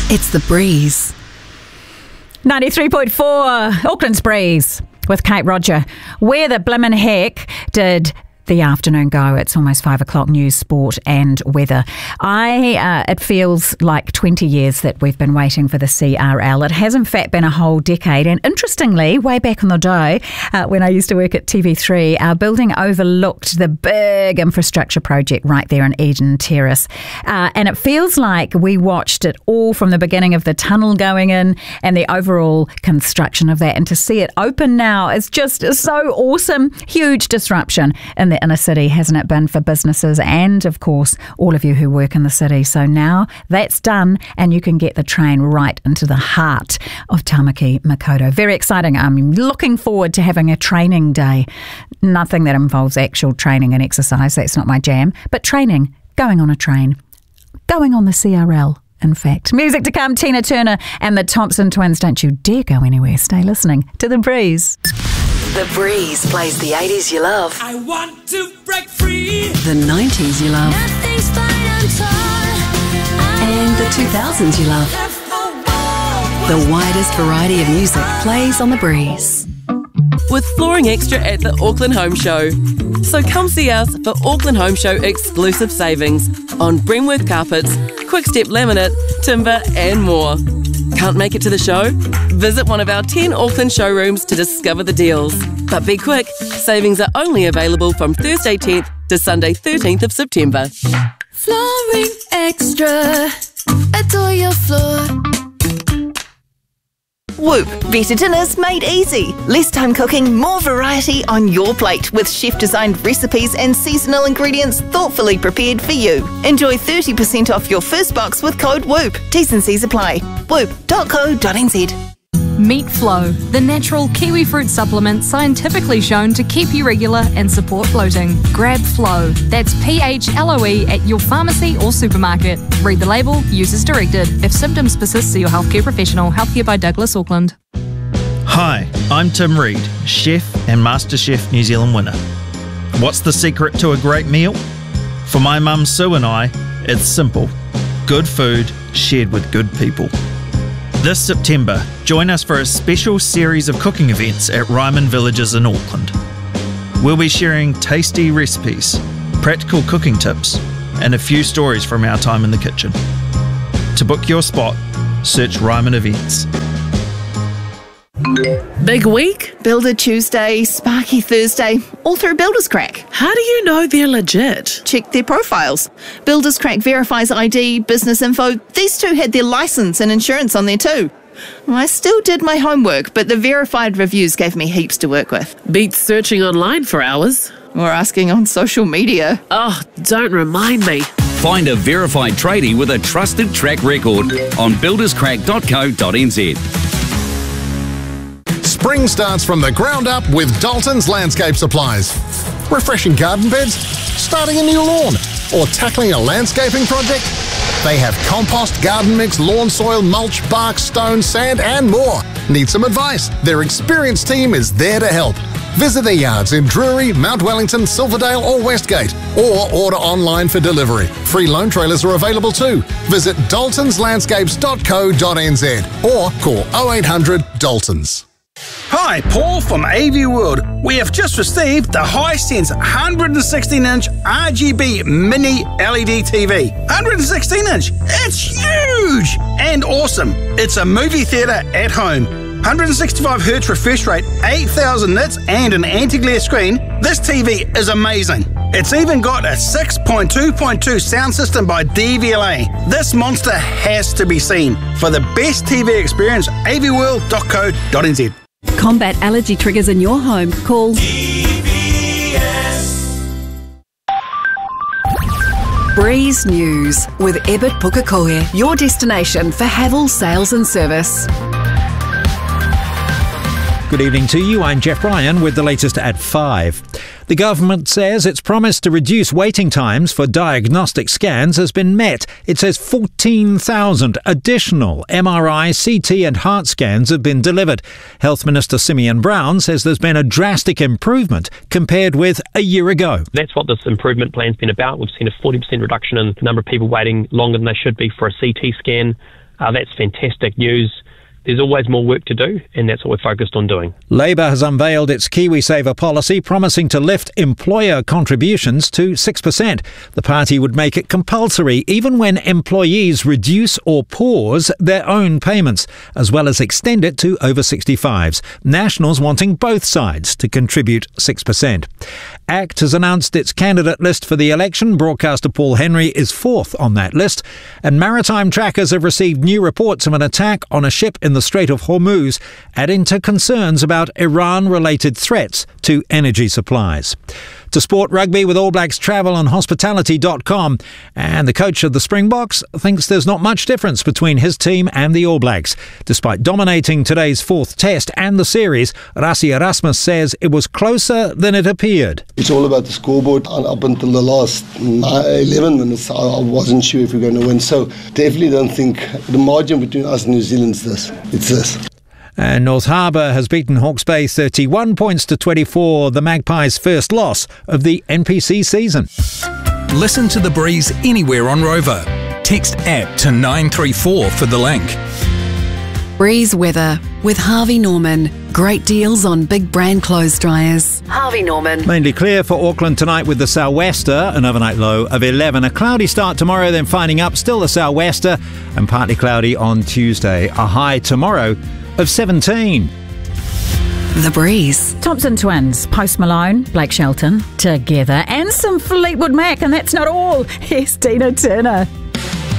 It's The Breeze. 93.4, Auckland's Breeze with Kate Roger. Where the blimmin' heck did the afternoon go? It's almost 5 o'clock. News, sport and weather. It feels like 20 years that we've been waiting for the CRL. It has in fact been a whole decade, and interestingly, way back in the day when I used to work at TV3, our building overlooked the big infrastructure project right there in Eden Terrace, and it feels like we watched it all from the beginning of the tunnel going in and the overall construction of that, and to see it open now is just so awesome. Huge disruption in the inner city, hasn't it been, for businesses and, of course, all of you who work in the city. So now that's done and you can get the train right into the heart of Tamaki Makaurau. Very exciting. I'm looking forward to having a training day. Nothing that involves actual training and exercise. That's not my jam. But training, going on a train, going on the CRL. In fact, music to come, Tina Turner and the Thompson Twins. Don't you dare go anywhere. Stay listening to The Breeze. The Breeze plays the 80s you love. I want to break free. The 90s you love. Nothing's fine, I'm torn. And the 2000s you love. The widest variety of music plays on The Breeze. With Flooring Extra at the Auckland Home Show. So come see us for Auckland Home Show exclusive savings on Bremworth carpets, Quickstep laminate, timber and more. Can't make it to the show? Visit one of our 10 Auckland showrooms to discover the deals. But be quick, savings are only available from Thursday 10th to Sunday 13th of September. Flooring Extra. Adore your floor. Whoop, better dinners made easy. Less time cooking, more variety on your plate with chef-designed recipes and seasonal ingredients thoughtfully prepared for you. Enjoy 30% off your first box with code WHOOP. T's and C's apply. whoop.co.nz. Meat Flow, the natural kiwi fruit supplement scientifically shown to keep you regular and support bloating. Grab Flow. That's PHLOE at your pharmacy or supermarket. Read the label, use as directed. If symptoms persist, see your healthcare professional. Healthcare by Douglas Auckland. Hi, I'm Tim Reid, chef and MasterChef New Zealand winner. What's the secret to a great meal? For my mum Sue and I, it's simple. Good food shared with good people. This September, join us for a special series of cooking events at Ryman Villages in Auckland. We'll be sharing tasty recipes, practical cooking tips, and a few stories from our time in the kitchen. To book your spot, search Ryman Events. Big week? Builder Tuesday, Sparky Thursday, all through Builders Crack. How do you know they're legit? Check their profiles. Builders Crack verifies ID, business info. These two had their license and insurance on there too. I still did my homework, but the verified reviews gave me heaps to work with. Beats searching online for hours. Or asking on social media. Oh, don't remind me. Find a verified tradie with a trusted track record on builderscrack.co.nz. Spring starts from the ground up with Dalton's Landscape Supplies. Refreshing garden beds, starting a new lawn, or tackling a landscaping project? They have compost, garden mix, lawn soil, mulch, bark, stone, sand and more. Need some advice? Their experienced team is there to help. Visit their yards in Drury, Mount Wellington, Silverdale or Westgate, or order online for delivery. Free loan trailers are available too. Visit daltonslandscapes.co.nz or call 0800 Daltons. Hi, Paul from AV World. We have just received the Hisense 116-inch RGB Mini LED TV. 116-inch! It's huge! And awesome. It's a movie theatre at home. 165Hz refresh rate, 8,000 nits and an anti-glare screen. This TV is amazing. It's even got a 6.2.2 sound system by DVLA. This monster has to be seen. For the best TV experience, avworld.co.nz. Combat allergy triggers in your home. Call Breeze News with Ebert Pukekohe, your destination for Havel sales and service. Good evening to you. I'm Jeff Ryan with the latest at 5. The government says its promise to reduce waiting times for diagnostic scans has been met. It says 14,000 additional MRI, CT and heart scans have been delivered. Health Minister Simeon Brown says there's been a drastic improvement compared with a year ago. That's what this improvement plan's been about. We've seen a 40% reduction in the number of people waiting longer than they should be for a CT scan. That's fantastic news. There's always more work to do, and that's what we're focused on doing. Labor has unveiled its KiwiSaver policy, promising to lift employer contributions to 6%. The party would make it compulsory even when employees reduce or pause their own payments, as well as extend it to over 65s. Nationals wanting both sides to contribute 6%. ACT has announced its candidate list for the election. Broadcaster Paul Henry is fourth on that list. And maritime trackers have received new reports of an attack on a ship in the Strait of Hormuz, adding to concerns about Iran-related threats to energy supplies. To sport, rugby with All Blacks Travel on hospitality.com. And the coach of the Springboks thinks there's not much difference between his team and the All Blacks. Despite dominating today's fourth test and the series, Rassie Erasmus says it was closer than it appeared. It's all about the scoreboard. And up until the last 11 minutes, I wasn't sure if we were going to win. So definitely don't think the margin between us and New Zealand is this. It's this. And North Harbour has beaten Hawke's Bay 31 points to 24, the Magpies' first loss of the NPC season. Listen to The Breeze anywhere on Rover. Text APP to 934 for the link. Breeze weather with Harvey Norman. Great deals on big brand clothes dryers. Harvey Norman. Mainly clear for Auckland tonight with the sou'wester, an overnight low of 11. A cloudy start tomorrow, then finding up, still the sou'wester, and partly cloudy on Tuesday. A high tomorrow of 17. The Breeze. Thompson Twins, Post Malone, Blake Shelton, together, and some Fleetwood Mac, and that's not all. Here's Tina Turner.